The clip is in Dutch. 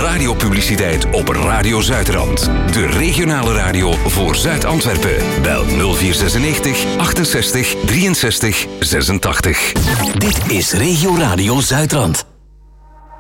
radiopubliciteit op Radio Zuidrand. De regionale radio voor Zuid-Antwerpen. Bel 0496 68 63 86. Dit is Regio Radio Zuidrand.